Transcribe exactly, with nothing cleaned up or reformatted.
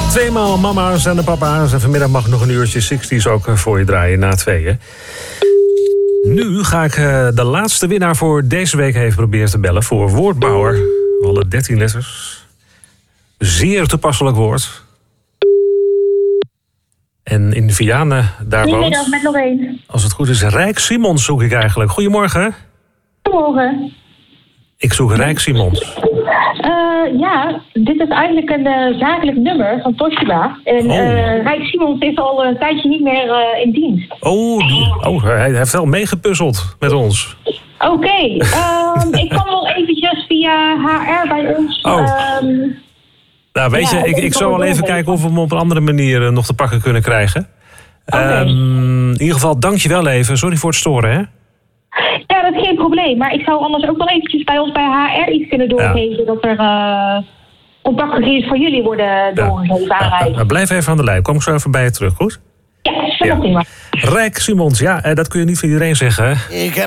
Tweemaal mama's en de papa's. En vanmiddag mag ik nog een uurtje zestig's ook voor je draaien na tweeën. Nu ga ik uh, de laatste winnaar voor deze week even proberen te bellen. Voor woordbouwer. Alle dertien letters. Zeer toepasselijk woord. En in Vianen, daar woont... Goedemiddag, met Lorraine. Als het goed is, Rijk Simons zoek ik eigenlijk. Goedemorgen. Goedemorgen. Ik zoek Rijk Simons. Uh, ja, dit is eigenlijk een uh, zakelijk nummer van Toshiba. En oh. uh, Rijk Simons is al een tijdje niet meer uh, in dienst. Oh, die, oh, hij heeft wel meegepuzzeld met ons. Oké, okay, um, ik kan wel eventjes via H R bij ons... Oh. Um, nou, weet ja, je, ik, ik zal wel even kijken of we hem op een andere manier uh, nog te pakken kunnen krijgen. Okay. Um, in ieder geval, dank je wel even. Sorry voor het storen, hè? Ja, dat is geen probleem. Maar ik zou anders ook wel eventjes bij ons bij H R iets kunnen doorgeven... Ja. dat er uh, contactgegevens voor jullie worden doorgegeven ja. aan Rijk. Ja, blijf even aan de lijn. Kom ik zo even bij je terug, goed? Ja, dat is prima. Rijk Simons, ja, dat kun je niet voor iedereen zeggen. Ik heb